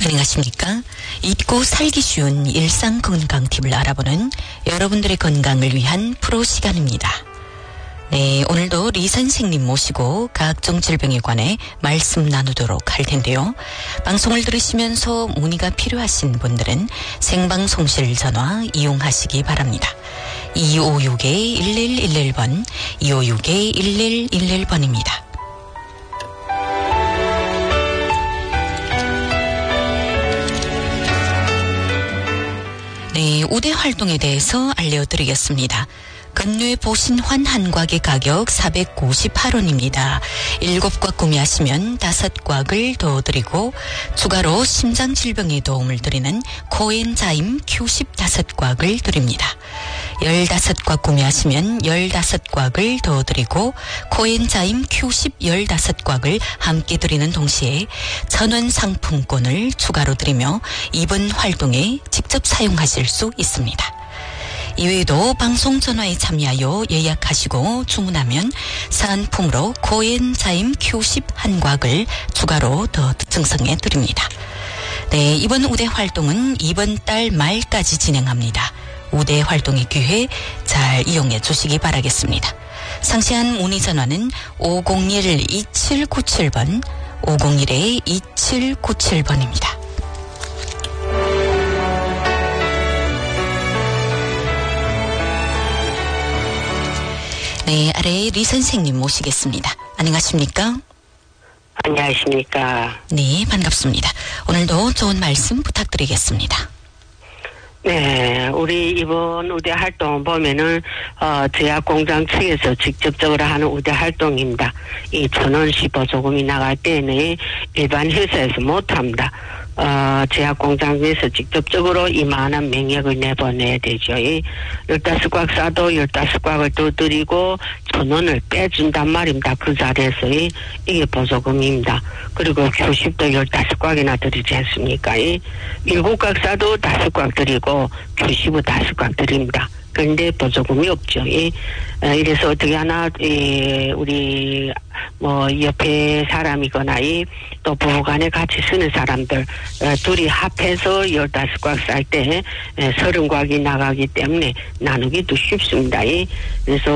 안녕하십니까? 잊고 살기 쉬운 일상 건강 팁을 알아보는 여러분들의 건강을 위한 프로 시간입니다. 네, 오늘도 리 선생님 모시고 각종 질병에 관해 말씀 나누도록 할 텐데요. 방송을 들으시면서 문의가 필요하신 분들은 생방송실 전화 이용하시기 바랍니다. 2561-1111번, 2561-1111번입니다. 네, 우대 활동에 대해서 알려드리겠습니다. 근류의 보신환 한곽의 가격 498원입니다. 7곽 구매하시면 5곽을 더 드리고 추가로 심장질병에 도움을 드리는 코엔자임 Q10 5곽을 드립니다. 15곽 구매하시면 15곽을 더 드리고 코엔자임 Q10 15곽을 함께 드리는 동시에 1,000원 상품권을 추가로 드리며 이번 활동에 직접 사용하실 수 있습니다. 이외에도 방송 전화에 참여하여 예약하시고 주문하면 사은품으로 코엔자임 Q10 한곽을 추가로 더 증정해 드립니다. 네, 이번 우대 활동은 이번 달 말까지 진행합니다. 우대 활동의 기회 잘 이용해 주시기 바라겠습니다. 상세한 문의 전화는 501-2797번, 501-2797번입니다. 네, 아래에 리 선생님 모시겠습니다. 안녕하십니까? 안녕하십니까? 네, 반갑습니다. 오늘도 좋은 말씀 부탁드리겠습니다. 네, 우리 이번 우대 활동 보면은 제약공장 측에서 직접적으로 하는 우대 활동입니다. 이 1,000원씩 보조금이 나갈 때는 일반 회사에서 못합니다. 제약공장에서 직접적으로 이만한 명액을 내보내야 되죠. 15곽 싸도 15곽을 더 드리고 1,000원을 빼준단 말입니다. 그 자리에서 이게 보조금입니다. 그리고 Q10도 15곽이나 드리지 않습니까? 7곽 싸도 5곽 드리고 Q10은 5곽 드립니다. 그런데 보조금이 없죠. 이래서 어떻게 하나, 우리, 옆에 사람이거나, 또 부부간에 같이 쓰는 사람들, 둘이 합해서 15곽 쌀 때 30곽이 나가기 때문에 나누기도 쉽습니다. 그래서